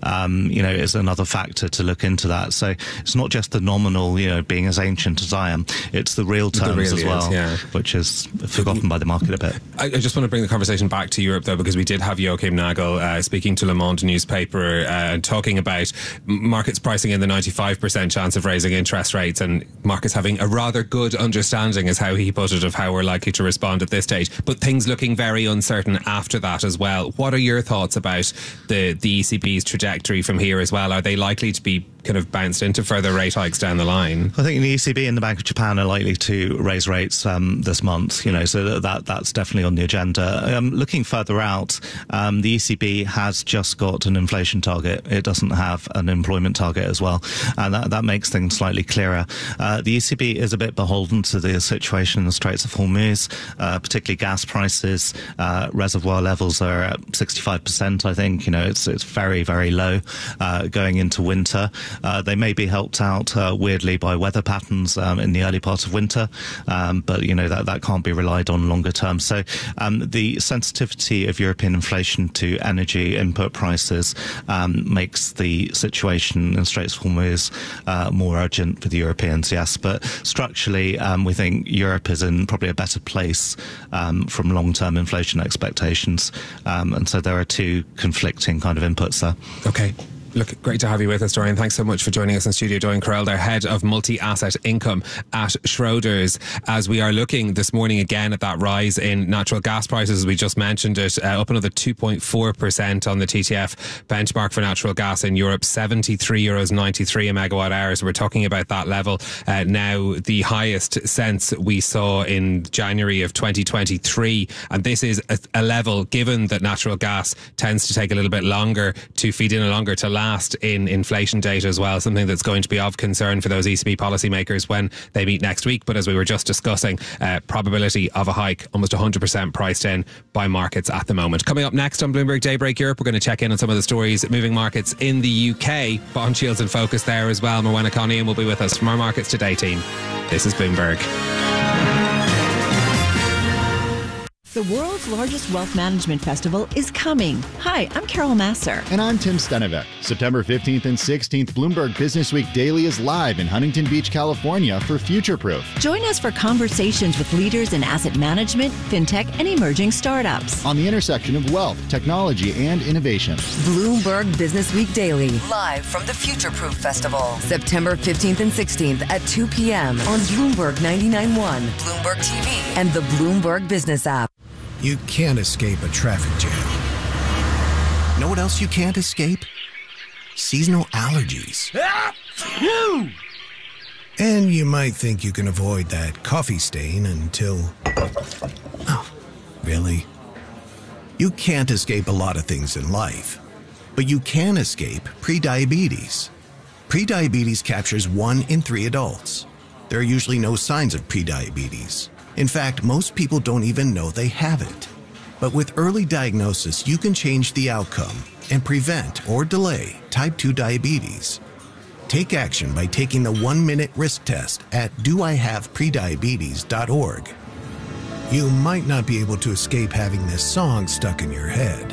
is another factor to look into that. So it's not just the nominal, being as ancient as I am, it's the real terms as well, which is forgotten by the market a bit. I just want to bring the conversation back to Europe, though, because we did have Joachim Nagel speaking to Le Monde newspaper and talking about markets pricing in the 95% chance of raising interest rates, and markets having a rather good understanding, is how he put it, of how we're likely to respond at this stage, but things looking very uncertain after that as well. What are your thoughts about the ECB's trajectory from here as well? Are they likely to be kind of bounced into further rate hikes down the line? I think the ECB and the Bank of Japan are likely to raise rates this month, so that's definitely on the agenda. Looking further out, the ECB has just got an inflation target. It doesn't have an employment target as well, and that makes things slightly clearer. The ECB is a bit beholden to the situation in the Straits of Hormuz, particularly gas prices. Reservoir levels are at 65%, I think. It's very, very low going into winter. They may be helped out weirdly by weather patterns in the early part of winter, but that can't be relied on longer term. So the sensitivity of European inflation to energy input prices makes the situation in Straits of Hormuz more urgent for the Europeans, yes. But structurally, we think Europe is in probably a better place from long-term inflation expectations, and so there are two conflicting kind of inputs there. Okay. Look, great to have you with us, Dorian. Thanks so much for joining us in studio. Dorian Correll, their head of multi-asset income at Schroders, as we are looking this morning again at that rise in natural gas prices. We just mentioned it, up another 2.4% on the TTF benchmark for natural gas in Europe, €73.93 a megawatt hour. So we're talking about that level now, the highest since we saw in January of 2023. And this is a level, given that natural gas tends to take a little bit longer to feed in, longer to last in inflation data as well, something that's going to be of concern for those ECB policymakers when they meet next week. But as we were just discussing, probability of a hike almost 100% priced in by markets at the moment. Coming up next on Bloomberg Daybreak Europe, we're going to check in on some of the stories moving markets in the UK. Bond yields in focus there as well. Morwenna Connian will be with us from our Markets Today team. This is Bloomberg. The world's largest wealth management festival is coming. Hi, I'm Carol Masser. And I'm Tim Stenevec. September 15th and 16th, Bloomberg Business Week Daily is live in Huntington Beach, California for Futureproof. Join us for conversations with leaders in asset management, fintech, and emerging startups. On the intersection of wealth, technology, and innovation. Bloomberg Business Week Daily, live from the Futureproof Festival. September 15th and 16th at 2 p.m. on Bloomberg 99.1, Bloomberg TV, and the Bloomberg Business app. You can't escape a traffic jam. Know what else you can't escape? Seasonal allergies. And you might think you can avoid that coffee stain until... Oh, really? You can't escape a lot of things in life, but you can escape prediabetes. Prediabetes captures 1 in 3 adults. There are usually no signs of prediabetes. In fact, most people don't even know they have it. But with early diagnosis, you can change the outcome and prevent or delay type 2 diabetes. Take action by taking the 1-minute risk test at doihaveprediabetes.org. You might not be able to escape having this song stuck in your head,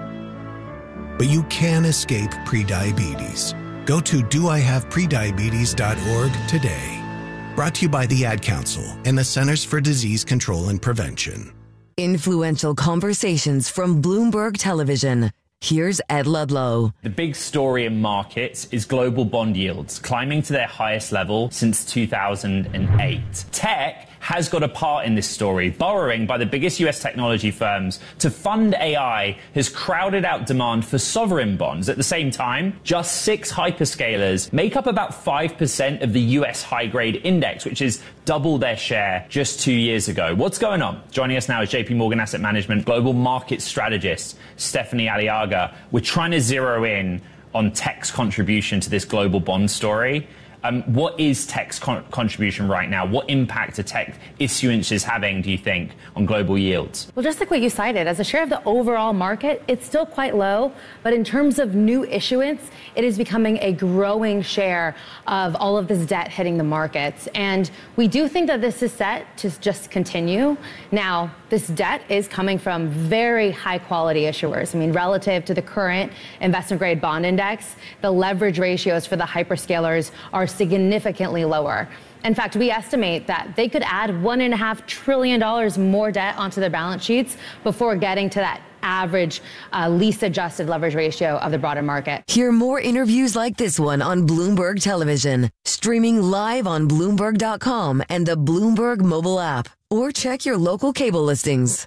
but you can escape prediabetes. Go to doihaveprediabetes.org today. Brought to you by the Ad Council and the Centers for Disease Control and Prevention. Influential conversations from Bloomberg Television. Here's Ed Ludlow. The big story in markets is global bond yields climbing to their highest level since 2008. Tech has got a part in this story. Borrowing by the biggest US technology firms to fund AI has crowded out demand for sovereign bonds. At the same time, just 6 hyperscalers make up about 5% of the US high-grade index, which is double their share just 2 years ago. What's going on? Joining us now is JP Morgan Asset Management Global Market Strategist Stephanie Aliaga. We're trying to zero in on tech's contribution to this global bond story. What is tech's contribution right now? What impact are tech issuances having, do you think, on global yields? Well, just like what you cited, as a share of the overall market, it's still quite low. But in terms of new issuance, it is becoming a growing share of all of this debt hitting the markets. And we do think that this is set to just continue. Now, this debt is coming from very high quality issuers. I mean, relative to the current investment grade bond index, the leverage ratios for the hyperscalers are significantly lower. In fact, we estimate that they could add $1.5 trillion more debt onto their balance sheets before getting to that average lease-adjusted leverage ratio of the broader market. Hear more interviews like this one on Bloomberg Television, streaming live on Bloomberg.com and the Bloomberg mobile app, or check your local cable listings.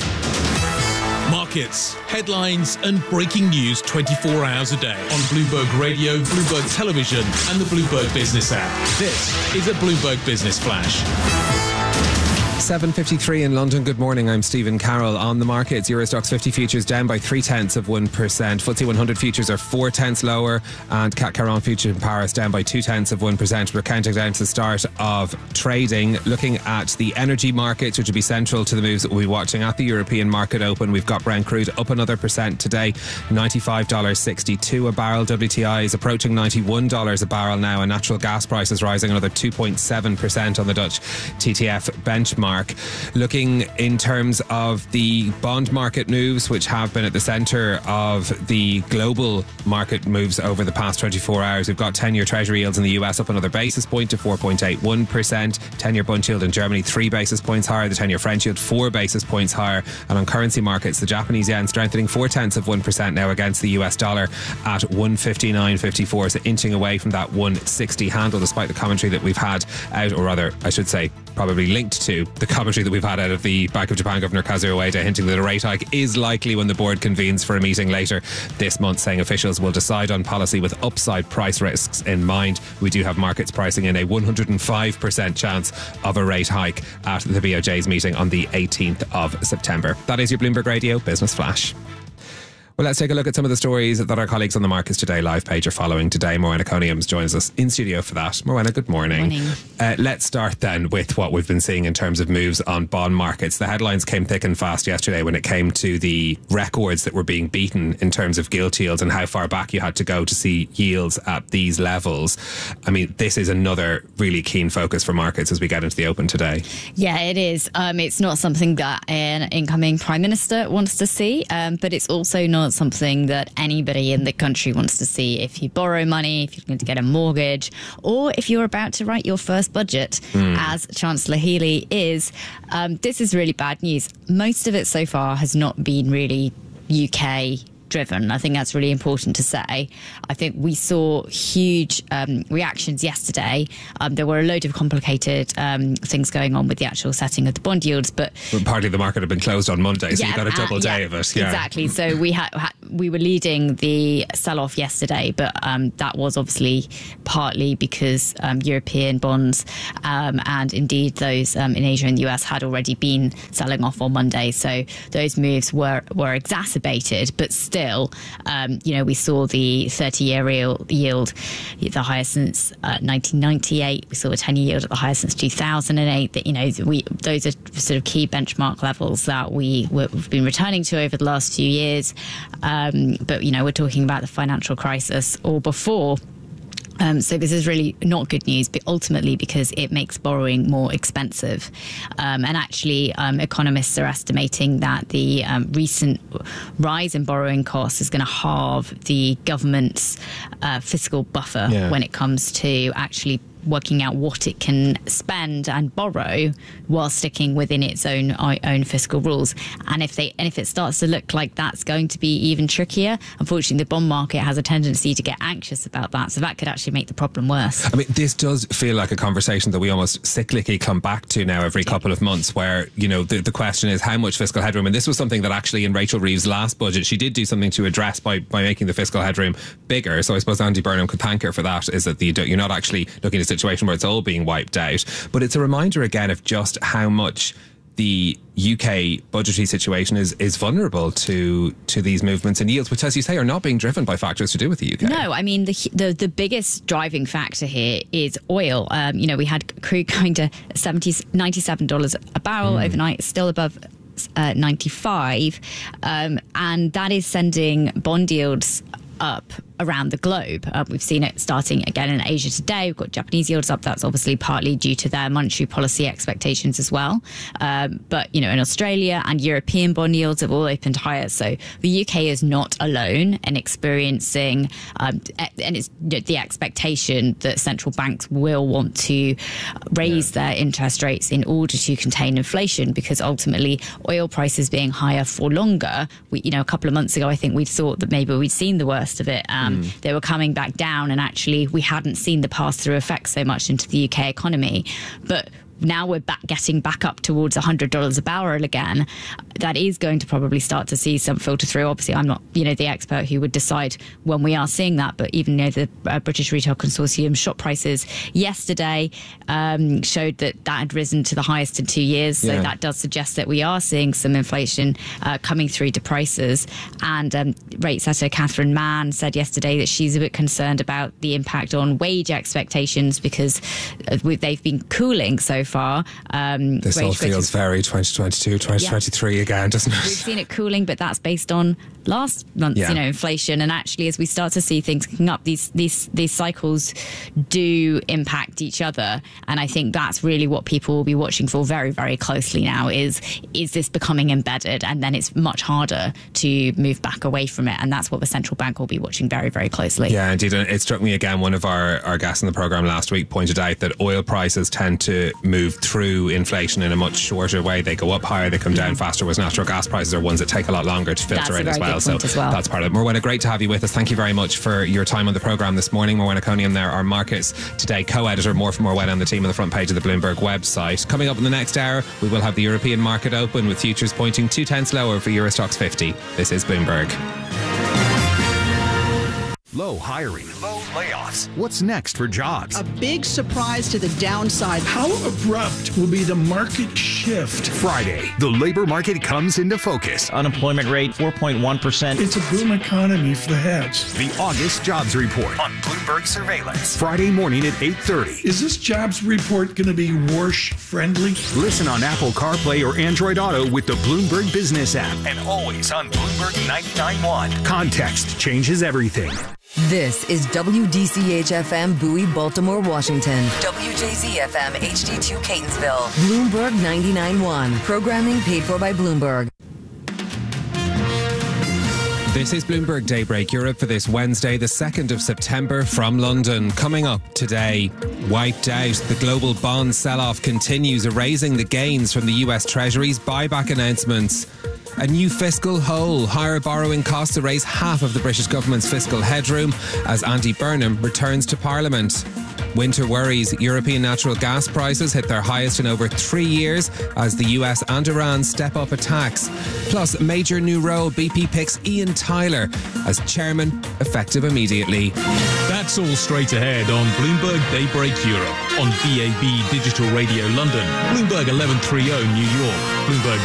Markets, headlines, and breaking news 24 hours a day on Bloomberg Radio, Bloomberg Television, and the Bloomberg Business app. This is a Bloomberg Business Flash. 7:53 in London. Good morning. I'm Stephen Carroll. On the markets, Euro Stoxx 50 futures down by 0.3%. FTSE 100 futures are 0.4 lower, and CAC 40 future in Paris down by 0.2%. We're counting down to the start of trading. Looking at the energy markets, which will be central to the moves that we'll be watching at the European market open. We've got Brent crude up another % today, $95.62 a barrel. WTI is approaching $91 a barrel now, and natural gas prices rising another 2.7% on the Dutch TTF benchmark. Looking in terms of the bond market moves, which have been at the centre of the global market moves over the past 24 hours, we've got 10-year Treasury yields in the US up another basis point to 4.81%. 10-year bond yield in Germany 3 basis points higher. The 10-year French yield 4 basis points higher. And on currency markets, the Japanese yen strengthening 0.4% now against the US dollar at 159.54, so inching away from that 160 handle, despite the commentary that we've had out, or rather, I should say, probably linked to the commentary that we've had out of the Bank of Japan Governor Kazuo Ueda, hinting that a rate hike is likely when the board convenes for a meeting later this month, saying officials will decide on policy with upside price risks in mind. We do have markets pricing in a 105% chance of a rate hike at the BOJ's meeting on the 18th of September. That is your Bloomberg Radio Business Flash. Well, let's take a look at some of the stories that our colleagues on the Markets Today live page are following today. Morwenna Coniams joins us in studio for that. Morwenna, good morning. Let's start then with what we've been seeing in terms of moves on bond markets. The headlines came thick and fast yesterday when it came to the records that were being beaten in terms of gilt yields and how far back you had to go to see yields at these levels. I mean, this is another really keen focus for markets as we get into the open today. Yeah, it is. It's not something that an incoming Prime Minister wants to see, but it's also not something that anybody in the country wants to see. If you borrow money, if you're going to get a mortgage, or if you're about to write your first budget, as Chancellor Healey is, this is really bad news. Most of it so far has not been really UK driven. I think that's really important to say. I think we saw huge reactions yesterday. There were a load of complicated things going on with the actual setting of the bond yields, but partly the market had been closed on Monday, so you got a double day of it. Yeah, exactly. So we were leading the sell-off yesterday, but that was obviously partly because European bonds and indeed those in Asia and the US had already been selling off on Monday. So those moves were exacerbated, but still, we saw the 30-year yield, the highest since 1998. We saw a 10-year yield at the highest since 2008. Those are sort of key benchmark levels that we've been returning to over the last few years. But we're talking about the financial crisis or before. So this is really not good news, but ultimately because it makes borrowing more expensive. And actually, economists are estimating that the recent rise in borrowing costs is going to halve the government's fiscal buffer when it comes to actually working out what it can spend and borrow while sticking within its own fiscal rules. And if it starts to look like that's going to be even trickier, unfortunately, the bond market has a tendency to get anxious about that. So that could actually make the problem worse. I mean, this does feel like a conversation that we almost cyclically come back to now every couple of months, where, the question is how much fiscal headroom. And this was something that actually in Rachel Reeves' last budget, she did do something to address by making the fiscal headroom bigger. So I suppose Andy Burnham could thank her for that, is that you're not actually looking at a situation where it's all being wiped out. But it's a reminder again of just how much the UK budgetary situation is vulnerable to these movements in yields, which, as you say, are not being driven by factors to do with the UK. No, I mean, the biggest driving factor here is oil. We had crude going to $97 a barrel overnight, still above 95, and that is sending bond yields up around the globe. We've seen it starting again in Asia today. We've got Japanese yields up. That's obviously partly due to their monetary policy expectations as well. But, in Australia and European bond yields have all opened higher. So the UK is not alone in experiencing, and it's the expectation that central banks will want to raise their interest rates in order to contain inflation, because ultimately oil prices being higher for longer, a couple of months ago, I think we thought that maybe we'd seen the worst of it. They were coming back down, and actually we hadn't seen the pass-through effect so much into the UK economy. But now we're getting back up towards $100 a barrel again. That is going to probably start to see some filter through. Obviously, I'm not, the expert who would decide when we are seeing that. But even the British Retail Consortium shop prices yesterday showed that had risen to the highest in 2 years. So that does suggest that we are seeing some inflation coming through to prices. And rate setter Catherine Mann said yesterday that she's a bit concerned about the impact on wage expectations, because they've been cooling so far. This all feels very 2022, 2023 again, doesn't it? We've seen it cooling, but that's based on last month's, inflation. And actually, as we start to see things picking up, these cycles do impact each other. And I think that's really what people will be watching for very, very closely now is this becoming embedded? And then it's much harder to move back away from it. And that's what the central bank will be watching very, very closely. Yeah, indeed. And it struck me again, one of our guests in the programme last week pointed out that oil prices tend to move through inflation in a much shorter way. They go up higher, they come down faster, whereas natural gas prices are ones that take a lot longer to filter in as well. So that's part of it. Morwenna, great to have you with us. Thank you very much for your time on the programme this morning. Morwenna Coniam there, our Markets Today co-editor. More from Morwenna on the team on the front page of the Bloomberg website. Coming up in the next hour, we will have the European market open with futures pointing 2/10 lower for Euro Stoxx 50. This is Bloomberg. low hiring, low layoffs. What's next for jobs? A big surprise to the downside. How abrupt will be the market shift? Friday, the labor market comes into focus. Unemployment rate 4.1%. It's a boom economy for the heads. The August Jobs Report on Bloomberg Surveillance. Friday morning at 8:30. Is this jobs report going to be Warsh friendly? Listen on Apple CarPlay or Android Auto with the Bloomberg Business app. And always on Bloomberg 99.1. Context changes everything. This is WDCH-FM Bowie, Baltimore, Washington. WJZ-FM HD2 Catonsville. Bloomberg 99.1. Programming paid for by Bloomberg. This is Bloomberg Daybreak Europe for this Wednesday, the 2nd of September from London. Coming up today, wiped out. The global bond sell-off continues, erasing the gains from the US Treasury's buyback announcements. A new fiscal hole. Higher borrowing costs erase half of the British government's fiscal headroom as Andy Burnham returns to Parliament. Winter worries. European natural gas prices hit their highest in over 3 years as the US and Iran step up attacks. Plus, major new role. BP picks Ian Tyler as chairman, effective immediately. That's all straight ahead on Bloomberg Daybreak Europe on DAB Digital Radio London, Bloomberg 1130 New York, Bloomberg